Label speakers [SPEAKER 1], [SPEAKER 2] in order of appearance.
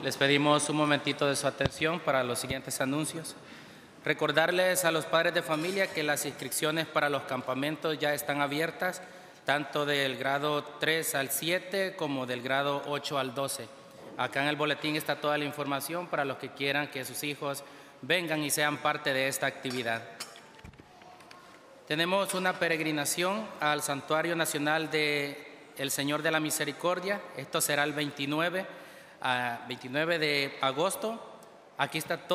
[SPEAKER 1] Les pedimos un momentito de su atención para los siguientes anuncios. Recordarles a los padres de familia que las inscripciones para los campamentos ya están abiertas, tanto del grado 3 al 7 como del grado 8 al 12. Acá en el boletín está toda la información para los que quieran que sus hijos vengan y sean parte de esta actividad. Tenemos una peregrinación al Santuario Nacional de El Señor de la Misericordia. Esto será el 29 de agosto. Aquí está todo.